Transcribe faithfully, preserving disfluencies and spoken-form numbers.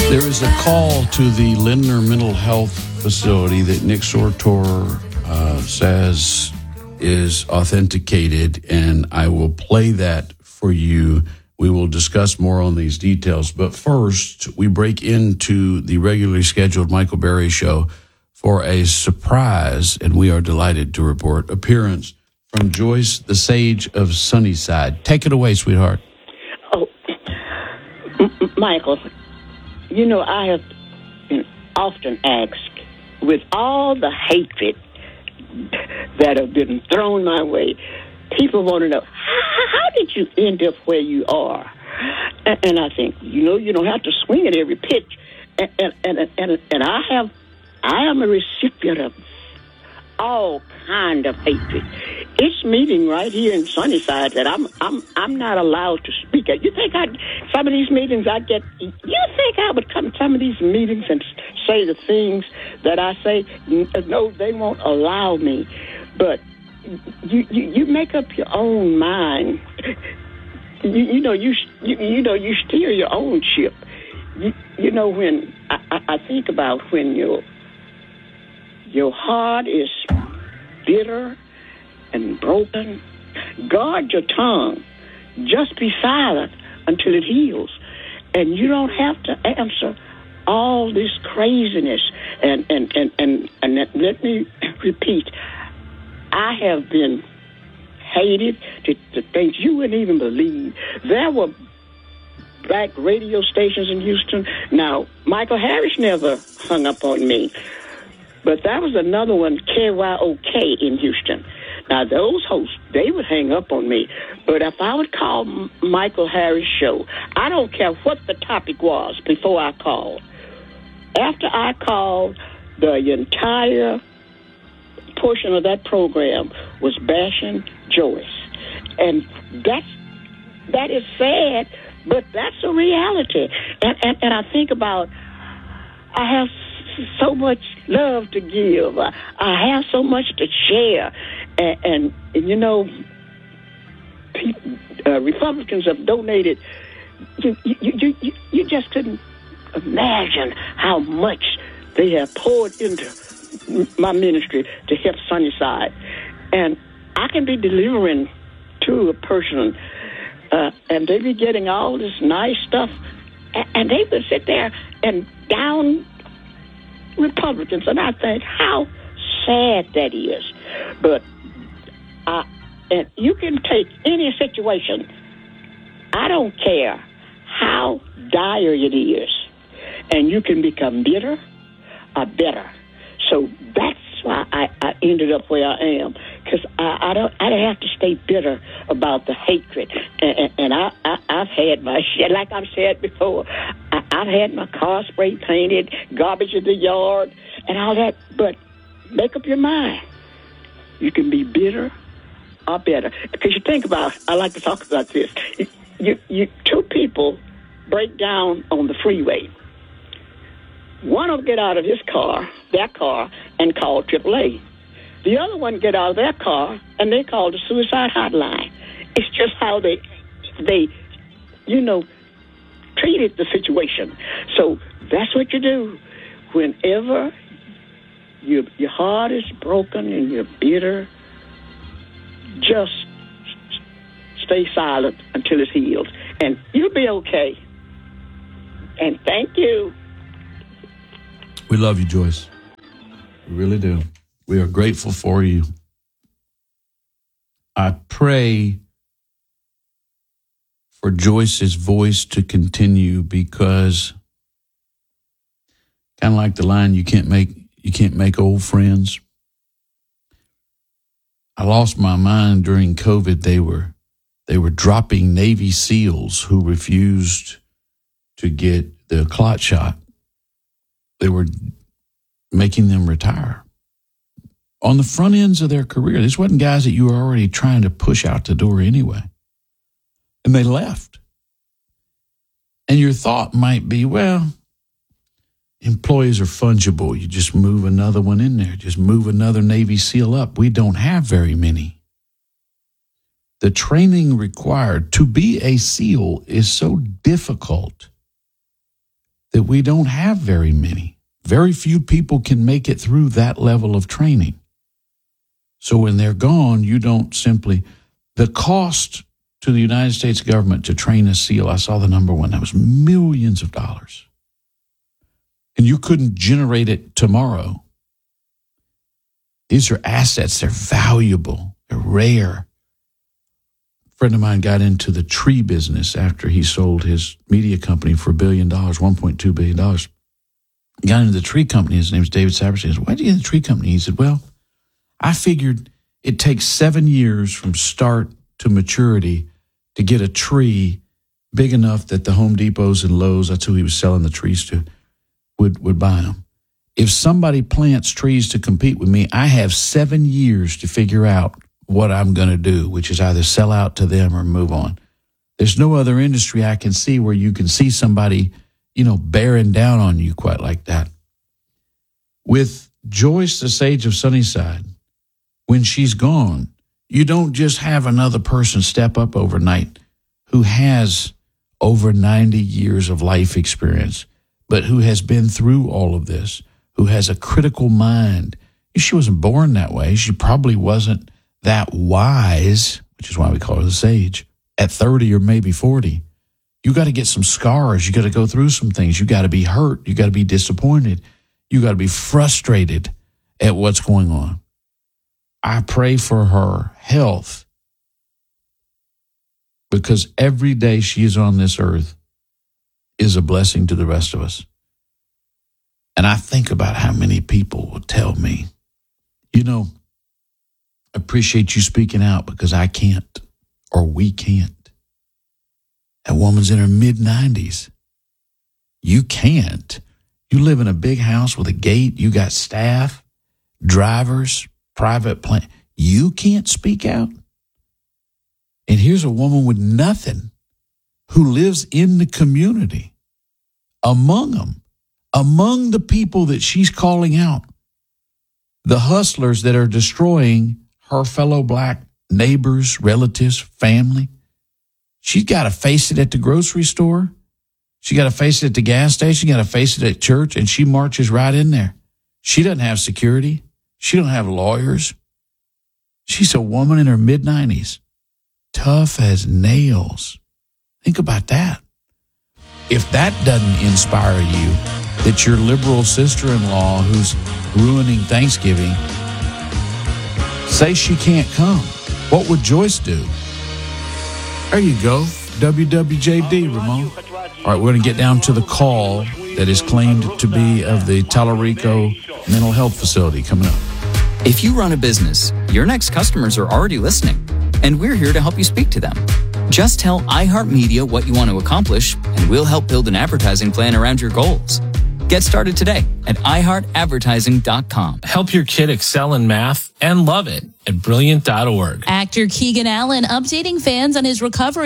There is a call to the Lindner Mental Health Facility that Nick Sortor uh, says is authenticated, and I will play that for you. We will discuss more on these details. But first, we break into the regularly scheduled Michael Berry Show for a surprise, and we are delighted to report appearance from Joyce, the Sage of Sunnyside. Take it away, sweetheart. Oh, M- Michael, you know, I have been often asked, with all the hatred that have been thrown my way, people want to know, how, how did you end up where you are? And, and I think, you know, you don't have to swing at every pitch. And, and, and, and, and I have, I am a recipient of all kind of hatred. It's meeting right here in Sunnyside that I'm I'm I'm not allowed to speak at. You think I some of these meetings I get? You think I would come to some of these meetings and say the things that I say? No, they won't allow me. But you you, you make up your own mind. You, you know you, you you know you steer your own ship. You, you know when I, I, I think about when your your heart is bitter and broken, guard your tongue. Just be silent until it heals. And you don't have to answer all this craziness. And and, and, and, and let me repeat, I have been hated to, to things you wouldn't even believe. There were black radio stations in Houston. Now, Michael Harris never hung up on me. But that was another one, K Y O K in Houston. Now, those hosts, they would hang up on me. But if I would call M- Michael Harris' show, I don't care what the topic was before I called. After I called, the entire portion of that program was bashing Joyce. And that's, that is sad, but that's a reality. And, and, and I think about, I have so much love to give. I, I have so much to share. And, and, and you know, people, uh, Republicans have donated. You, you, you, you, you just couldn't imagine how much they have poured into my ministry to help Sunnyside. And I can be delivering to a person, uh, and they be getting all this nice stuff, and, and they would sit there and down Republicans, and I think how sad that is. But uh, and you can take any situation. I don't care how dire it is, and you can become bitter or better. So that's why I, I ended up where I am, because I, I don't I don't have to stay bitter about the hatred. And, and, and I, I I've had my shit, like I've said before. I, I've had my car spray painted, garbage in the yard, and all that. But make up your mind. You can be bitter or better. Because you think about, I like to talk about this. You, you, you two people break down on the freeway. One will get out of his car, their car, and call triple A. The other one get out of their car, and they call the suicide hotline. It's just how they, they, you know, treated the situation. So that's what you do. Whenever you, your heart is broken and you're bitter, just stay silent until it's healed. And you'll be okay. And thank you. We love you, Joyce. We really do. We are grateful for you. I pray for Joyce's voice to continue, because kind of like the line, you can't make you can't make old friends. I lost my mind during COVID. They were they were dropping Navy SEALs who refused to get the clot shot. They were making them retire on the front ends of their career. These wasn't guys that you were already trying to push out the door anyway. And they left. And your thought might be, well, employees are fungible. You just move another one in there. Just move another Navy SEAL up. We don't have very many. The training required to be a SEAL is so difficult that we don't have very many. Very few people can make it through that level of training. So when they're gone, you don't simply, the cost to the United States government to train a SEAL, I saw the number one, that was millions of dollars. And you couldn't generate it tomorrow. These are assets, they're valuable, they're rare. A friend of mine got into the tree business after he sold his media company for a billion dollars, one point two billion dollars. He got into the tree company, his name's David Saperstein. He said, why did you get in the tree company? He said, well, I figured it takes seven years from start to maturity to get a tree big enough that the Home Depots and Lowe's, that's who he was selling the trees to, would, would buy them. If somebody plants trees to compete with me, I have seven years to figure out what I'm going to do, which is either sell out to them or move on. There's no other industry I can see where you can see somebody, you know, bearing down on you quite like that. With Joyce, the Sage of Sunnyside, when she's gone, you don't just have another person step up overnight who has over ninety years of life experience, but who has been through all of this, who has a critical mind. She wasn't born that way. She probably wasn't that wise, which is why we call her the Sage, at thirty or maybe forty. You got to get some scars. You got to go through some things. You got to be hurt. You got to be disappointed. You got to be frustrated at what's going on. I pray for her health because every day she is on this earth is a blessing to the rest of us. And I think about how many people will tell me, you know, I appreciate you speaking out because I can't or we can't. That woman's in her mid nineties. You can't. You live in a big house with a gate. You got staff, drivers, private plane. You can't speak out. And here's a woman with nothing who lives in the community, among them, among the people that she's calling out, the hustlers that are destroying her fellow black neighbors, relatives, family. She's got to face it at the grocery store. She got to face it at the gas station. Got to face it at church, and she marches right in there. She doesn't have security. She don't have lawyers. She's a woman in her mid nineties, tough as nails. Think about that. If that doesn't inspire you, that your liberal sister-in-law who's ruining Thanksgiving, say she can't come, what would Joyce do? There you go. W W J D, Ramon. All right, we're going to get down to the call that is claimed to be of the Tallarico Mental Health Facility coming up. If you run a business, your next customers are already listening, and we're here to help you speak to them. Just tell iHeartMedia what you want to accomplish, and we'll help build an advertising plan around your goals. Get started today at i heart advertising dot com. Help your kid excel in math and love it at brilliant dot org. Actor Keegan Allen updating fans on his recovery.